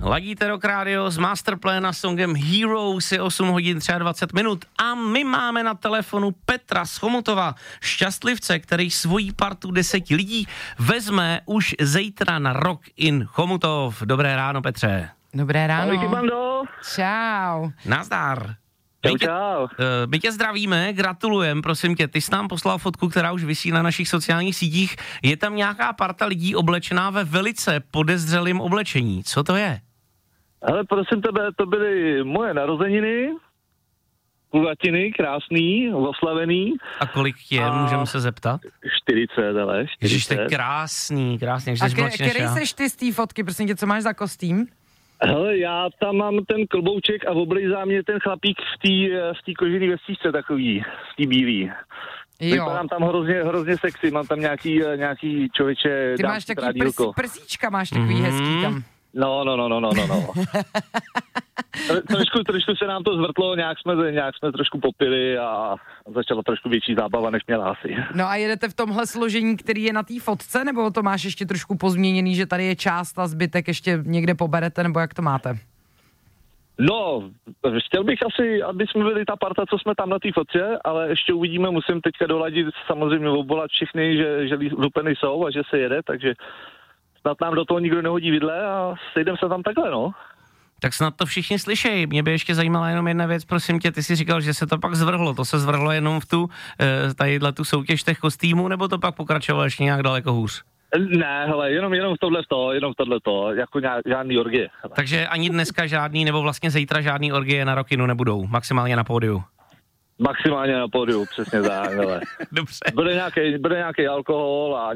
Ladíte Rock Radio s Masterplan a songem Heroes, je 8 hodin 23 minut a my máme na telefonu Petra z Chomutova, šťastlivce, který svojí partu 10 lidí vezme už zítra na Rock in Chomutov. Dobré ráno, Petře. Dobré ráno. Ahoj, bando. Čau. Nazdar. Čau. My tě zdravíme, gratulujem, prosím tě, ty jsi nám poslal fotku, která už visí na našich sociálních sítích. Je tam nějaká parta lidí oblečená ve velice podezřelém oblečení. Co to je? Ale prosím tebe, to byly moje narozeniny, kulatiny, krásný, oslavený. A kolik je, můžeme se zeptat? 40, ale 40. Ježiš, to je krásný, A který seš ty z té fotky, prosím tě, co máš za kostým? Hele, já tam mám ten klobouček a oblejzá mě ten chlapík v té kožený vestičce takový, v té bílý. Jo. Vypadám tam hrozně sexy, mám tam nějaký člověče. Ty máš takový prsíčka, máš takový hezký tam. No. trošku se nám to zvrtlo, nějak jsme trošku popili a začala trošku větší zábava, než měla asi. No a jedete v tomhle složení, který je na té fotce, nebo to máš ještě trošku pozměněný, že tady je část a zbytek ještě někde poberete, nebo jak to máte? No, chtěl bych asi, aby jsme byli ta parta, co jsme tam na té fotce, ale ještě uvidíme, musím teďka doladit, samozřejmě obolat všechny, že lupeny jsou a že se jede, takže snad nám do toho nikdo nehodí vidle a sejdem se tam takhle, no. Tak snad to všichni slyšejí. Mě by ještě zajímala jenom jedna věc, prosím tě, ty jsi říkal, že se to pak zvrhlo. To se zvrhlo jenom v tu soutěž těch kostýmů, nebo to pak pokračovalo ještě nějak daleko hůř? Ne, hele, jenom v tohleto, jako žádný orgie. Hele. Takže ani dneska žádný, nebo vlastně zítra žádný orgie na Rockinu nebudou, maximálně na pódiu. Maximálně na pódiu, přesně tak, hele. Dobře. Bude nějaký alkohol a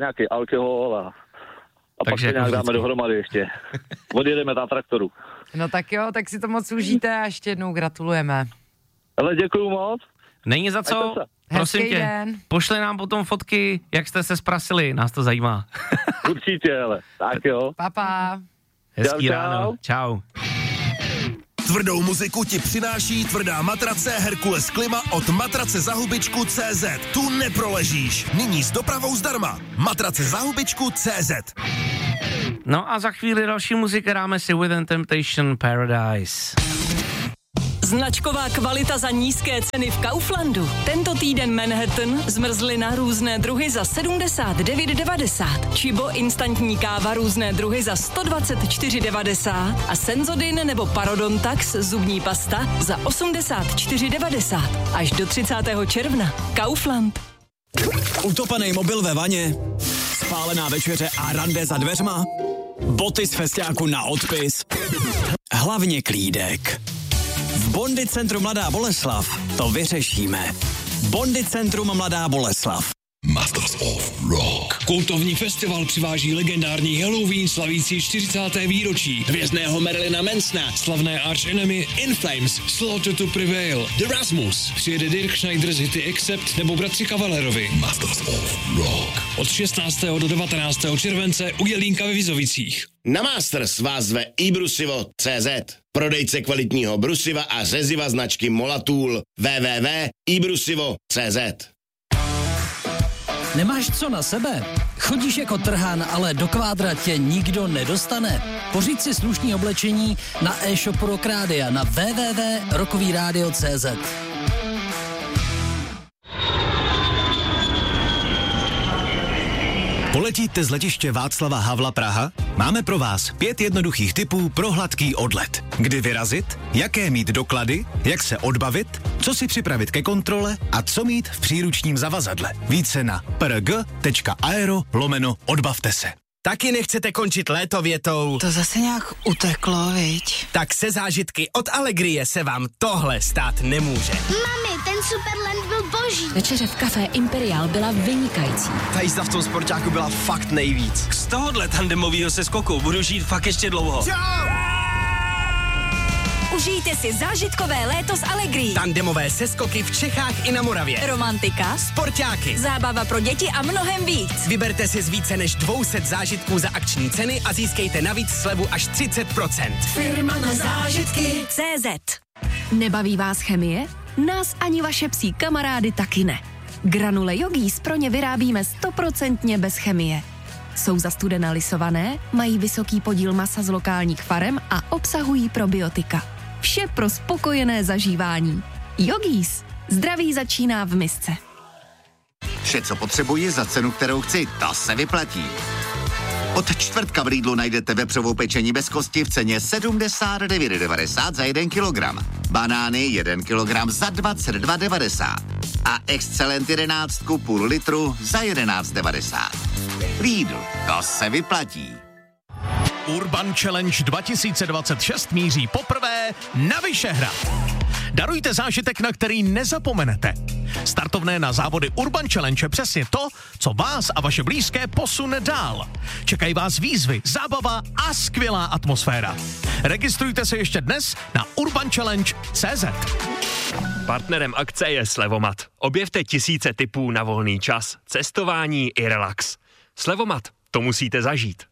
takže pak se nějak dáme dohromady ještě. Odjedeme na traktoru. No tak jo, tak si to moc užijte a ještě jednou gratulujeme. Ale děkuju moc. Není za co, prosím tě, pošli nám potom fotky, jak jste se sprasili, nás to zajímá. Určitě, ale tak jo. Papa. Hezký ráno, čau. Tvrdou muziku ti přináší tvrdá matrace Herkules Klima od matracezahubičku.cz. Tu neproležíš. Nyní s dopravou zdarma. Matracezahubičku.cz. No a za chvíli další muzika dáme si Within Temptation Paradise. Značková kvalita za nízké ceny v Kauflandu. Tento týden Manhattan, zmrzlina různé druhy za 79,90. Čibo instantní káva různé druhy za 124,90. A Senzodin nebo Parodontax zubní pasta za 84,90. Až do 30. června. Kaufland. Utopený mobil ve vaně, spálená večeře a rande za dveřma, boty z festiáku na odpis, hlavně klídek. V Bondi Centru Mladá Boleslav to vyřešíme. Bondi Centrum Mladá Boleslav. Masters of Rock. Kultovní festival přiváží legendární Halloween slavící 40. výročí, hvězdného Marilyna Mansona, slavné Arch Enemy, In Flames, Slaughter to Prevail, The Rasmus, přijede Dirk Schneider z hity Accept nebo bratři Kavalerovi. Masters of Rock. Od 16. do 19. července u Jelínka ve Vizovicích. Na Masters vás zve iBrusivo.cz, prodejce kvalitního brusiva a řeziva značky Molatool. www.ibrusivo.cz. Nemáš co na sebe? Chodíš jako trhan, ale do kvádra tě nikdo nedostane? Pořiď si slušný oblečení na e-shopu Rock Rádia na www.rockovyradio.cz. Poletíte z letiště Václava Havla Praha? Máme pro vás 5 jednoduchých tipů pro hladký odlet. Kdy vyrazit, jaké mít doklady, jak se odbavit, co si připravit ke kontrole a co mít v příručním zavazadle. Více na prg.aero/odbavte se. Taky nechcete končit léto větou? To zase nějak uteklo, viď? Tak se zážitky od Allegrie se vám tohle stát nemůže. Mami, ten Superland byl boží. Večeře v kafé Imperial byla vynikající. Ta jízda v tom sportáku byla fakt nejvíc. Z tohohle tandemového seskoku budu žít fakt ještě dlouho. Užijte si zážitkové léto s Allegrií. Tandemové seskoky v Čechách i na Moravě. Romantika, sportáky, zábava pro děti a mnohem víc. Vyberte si z více než 200 zážitků za akční ceny a získejte navíc slevu až 30%. Firma na zážitky CZ. Nebaví vás chemie? Nás ani vaše psí kamarády taky ne. Granule Yogis pro ně vyrábíme 100% bez chemie. Jsou zastudena lisované, mají vysoký podíl masa z lokálních farem a obsahují probiotika. Vše pro spokojené zažívání. Yogis. Zdraví začíná v misce. Vše, co potřebuji za cenu, kterou chci, to se vyplatí. Od čtvrtka v Lidlu najdete vepřovou pečení bez kosti v ceně 79,90 za 1 kilogram. Banány 1 kilogram za 22,90. A Excelent 11 půl litru za 11,90. Lidl, to se vyplatí. Urban Challenge 2026 míří poprvé na Vyšehrad. Darujte zážitek, na který nezapomenete. Startovné na závody Urban Challenge je přesně to, co vás a vaše blízké posune dál. Čekají vás výzvy, zábava a skvělá atmosféra. Registrujte se ještě dnes na urbanchallenge.cz. Partnerem akce je Slevomat. Objevte tisíce tipů na volný čas, cestování i relax. Slevomat, to musíte zažít.